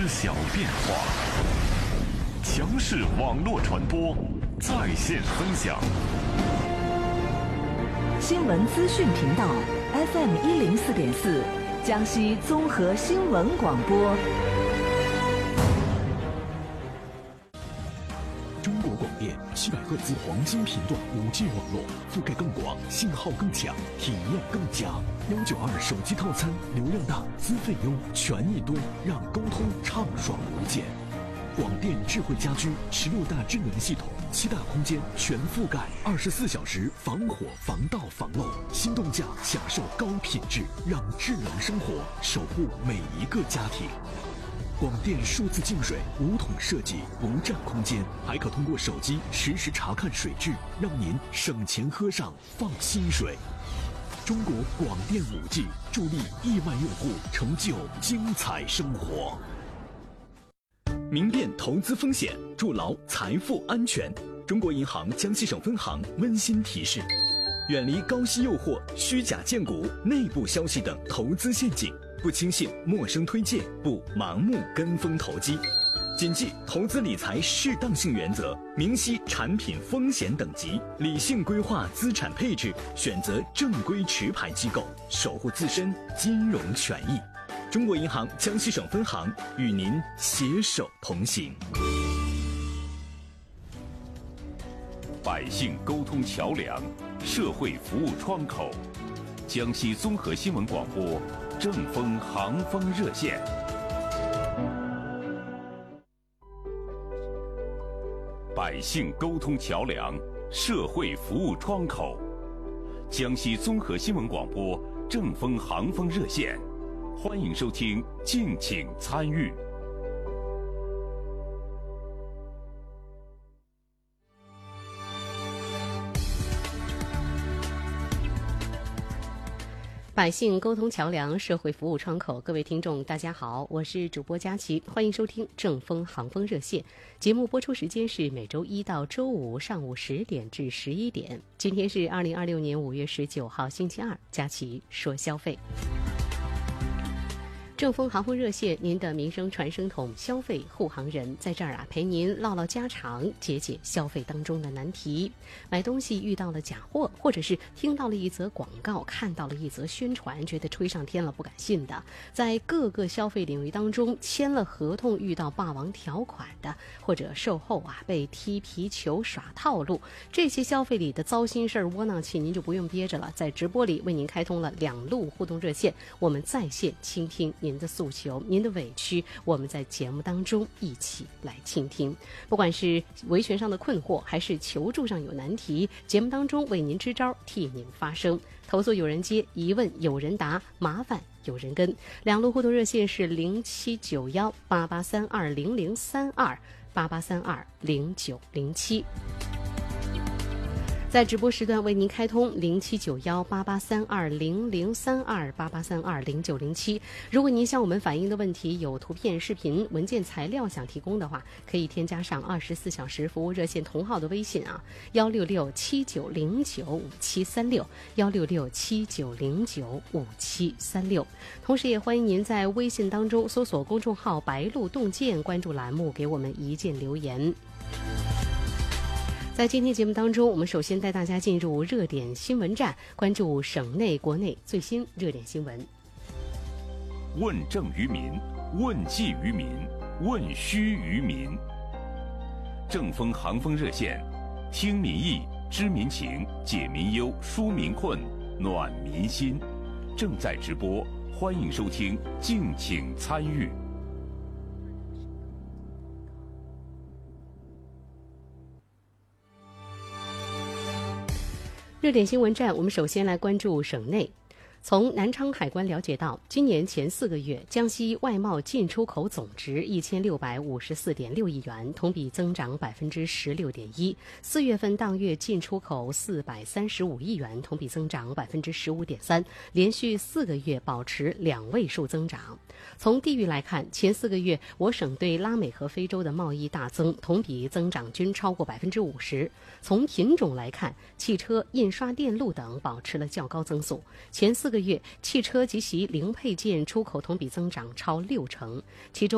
小变化。强势网络传播，在线分享。 新闻资讯频道 FM104.4，江西综合新闻广播。 中国广电700赫兹黄金频段5G 网络，覆盖更广，信号更强，体验更佳。192手机套餐，流量大，资费优，权益多，让沟通畅爽无间。广电智慧家居16大智能系统，7大空间全覆盖，24小时防火防盗防漏，新动价享受高品质，让智能生活守护每一个家庭。广电数字净水无桶设计，不占空间，还可通过手机实时查看水质，让您省钱喝上放心水。中国广电5G助力亿万用户成就精彩生活。明辨投资风险，筑牢财富安全。中国银行江西省分行温馨提示：远离高息诱惑、虚假荐股、内部消息等投资陷阱，不轻信陌生推荐，不盲目跟风投机，谨记投资理财适当性原则，明晰产品风险等级，理性规划资产配置，选择正规持牌机构，守护自身金融权益。中国银行江西省分行与您携手同行。 百姓沟通桥梁，社会服务窗口。江西综合新闻广播正风航风热线。百姓沟通桥梁，社会服务窗口。江西综合新闻广播正风航风热线，欢迎收听，敬请参与。 百姓沟通桥梁，社会服务窗口。各位听众大家好，我是主播佳琪，欢迎收听正风航风热线。节目播出时间是每周一到周五上午10点至11点。今天是2026年5月19号星期二，佳琪说消费。正风航风热线，您的民生传声筒，消费护航人，在这儿陪您唠唠家常，解解消费当中的难题。买东西遇到了假货，或者是听到了一则广告，看到了一则宣传，觉得吹上天了不敢信的，在各个消费领域当中签了合同遇到霸王条款的，或者售后被踢皮球耍套路，这些消费里的糟心事儿、窝囊气您就不用憋着了，在直播里为您开通了2路互动热线，我们在线倾听您的诉求，您的委屈，我们在节目当中一起来倾听。不管是维权上的困惑，还是求助上有难题，节目当中为您支招，替您发声。投诉有人接，疑问有人答，麻烦有人跟。2路互动热线是07918832003288320907。在直播时段为您开通07918832003288320907。如果您向我们反映的问题有图片、视频、文件材料想提供的话，可以添加上24小时服务热线同号的微信16679095736，16679095736。同时也欢迎您在微信当中搜索公众号白鹿洞见，关注栏目，给我们一键留言。在今天节目当中，我们首先带大家进入热点新闻站，关注省内国内最新热点新闻。 问政于民，问计于民，问需于民。正风航风热线，听民意，知民情，解民忧，纾民困，暖民心。正在直播，欢迎收听，敬请参与。 热点新闻站，我们首先来关注省内。从南昌海关了解到，今年前4个月，江西外贸进出口总值1654.6亿元，同比增长16.1%。4月份当月进出口435亿元，同比增长15.3%，连续4个月保持2位数增长。从地域来看，前4个月我省对拉美和非洲的贸易大增，同比增长均超过50%。从品种来看，汽车、印刷电路等保持了较高增速。前4个月，汽车及其零配件出口同比增长超60%，其中